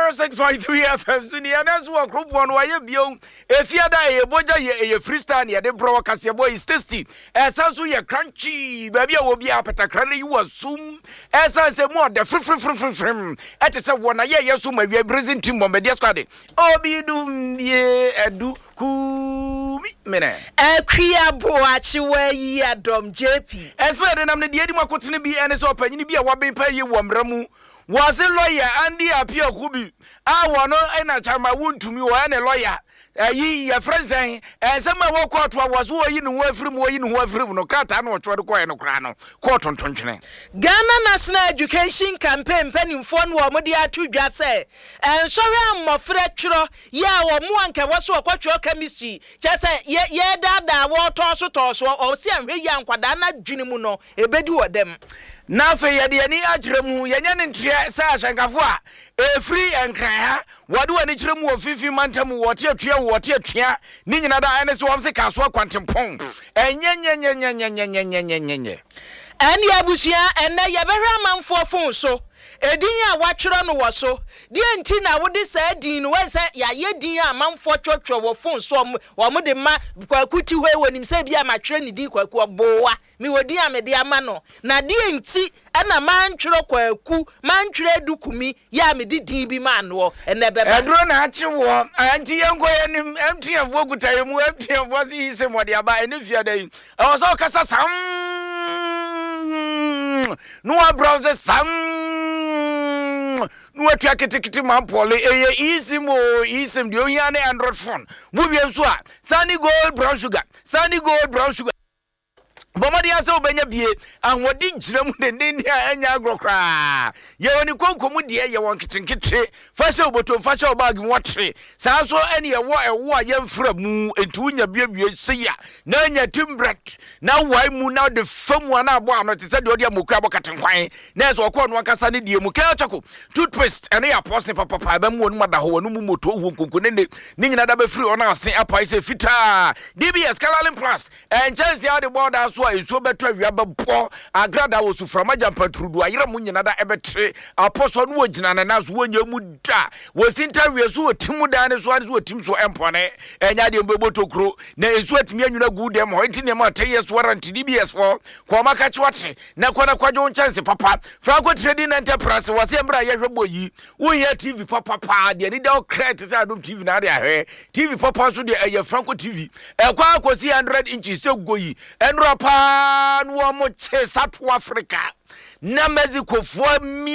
106.3 FM Suni anasu group one wa ye biom efiada ye boja ye freestyle ye de bro kase boy is tasty esansu ye crunchy baby a obi apatakra na you asum esanse mo de frim etese wona ye so ma wi brazil team bombe dia squad obi dum ye edu ku mene akria boachi wa yi adom JP eswe de nam ne de edi makotene bi ene so panyini bi a waben pa ye womramu was a lawyer Andy Apia Kubi. I want no ena chama wuntumi wo ene lawyer. Yi ya friends and some walk out was who you know from no kata no twa ko no kra no court on 29. Ghana National Education Campaign penny phone wo mo dia tudwa se sorry am mofre twro ya wo mu anka wo so kwatwo chemistry che se ye dada wo to so o se anhwe ya nkwada na dwene mu no ebedi wo dem na fe ye de ani akyeremu ye nya ne ntwe sa ahyankafo a free enkran ha wadu ani kyeremu wo fifi mantam wote atwa ni nyina da ene so wom se kaso kwantempon enyenyenyenyenyenyenyenyenyenye eni abusia enne ye behwe amanfo fon so edin a watwero no wo so de enti na wo de sa din no we se ya ye din a amanfo twotwo wo fon so wo mo de ma kwakuti hwe wonim se bia ma twere ni din kwaku bowa mi wodi a me de ama no na de enti ana mantwero kwaku mantwere dukumi ya me de din bi ma no ene beba edro na achi wo anti yenko yenim mtf ogutaye mu mtf si se mode aba ene fiada yi o so kasa sam no browser sam no atua kitikiti mampole eye isim de ohia na Android phone mu bi enso a Sunny Gold brown sugar bomadi ase obenya bie ahwodi girem denden a anya agrokra ye woni konkomu de ye won kitinkiti fashe oboto fashe obag wotre sa so ene ye wo ewo a ye mfra mu entu nya biebie seya na anya timbret na wai mu na de famu na abo ano te se de odi amoku abokatenkwan na so okọ no akasa ne die mu ka chako toothpaste ene ya pose papa ba mu wonu mada ho wonu mu moto wo konko ne nyina da be free ona ase apai se fita DBS Calalin Plus and Chelsea how the border so iso beto awiaba bo agrada wo suframa jampa trudu ayira mu nyina da ebetre apostle no ogina na so wonya mu da wo interview so otimu da ne so ade so otim so empone enya de mbobotokro na enso atimi anwuna gu dem ho enti ne ma 10 years warrant DBS for ko maka chiwatre na kwana kwajo chance papa Franco Trading Enterprise wase mbra ye hweboyi wo ye TV papa de ni da credit say adom TV na de ahwe TV papa so de ye Franco TV kwa akosi 100 inches se goyi enro pa no mo che South Africa na Mexico fo